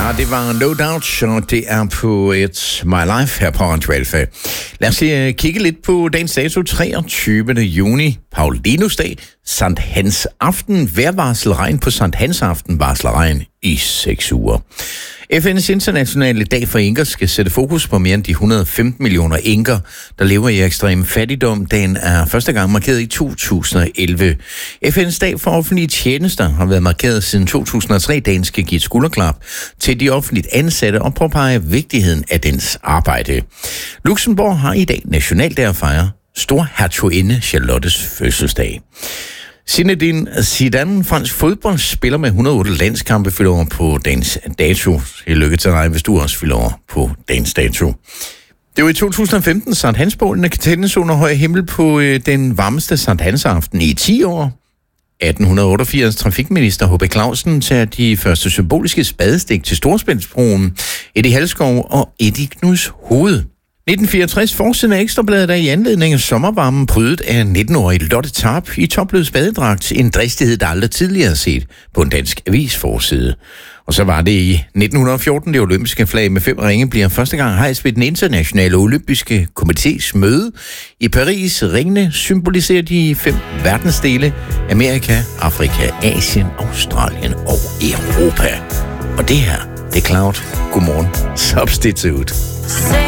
Ja, det var No Doubt, og det er på It's My Life her på Radio Alfa. Lad os kigge lidt på dagens dato, 23. juni, Paulinusdag, Sankt Hans aften. Hver varsel regn på Sankt Hans aften, varsler regn i 6 uger. FN's internationale dag for enker skal sætte fokus på mere end de 115 millioner enker, der lever i ekstrem fattigdom. Dagen er første gang markeret i 2011. FN's dag for offentlige tjenester har været markeret siden 2003. Dagen skal give et skulderklap til de offentligt ansatte og påpege vigtigheden af dens arbejde. Luxembourg har i dag nationaldag at fejre storhertuginde Charlottes fødselsdag. Zinedine Zidane, fransk fodboldspiller med 108 landskampe, fylder over på dagens dato. Lykke til dig, hvis du også fylder over på dagens dato. Det var i 2015, Sankt Hansbålene kan tændes under høj himmel på den varmeste Sankt Hans aften i 10 år. 1888 trafikminister H.B. Clausen tager de første symboliske spadestik til Storebæltsbroen, Eddie Halskov og Eddie Knuds hoved. 1964 forsiden af Ekstrabladet er i anledning af sommervarmen prydet af 19-årige Lotte Tarp i topløs badedragt, en dristighed, der aldrig tidligere er set på en dansk avisforside. Og så var det i 1914, det olympiske flag med 5 ringe bliver første gang hejst ved den internationale olympiske komités møde. I Paris ringene symboliserer de 5 verdensdele: Amerika, Afrika, Asien, Australien og Europa. Og det her, det er Cloud. Godmorgen. Substitute.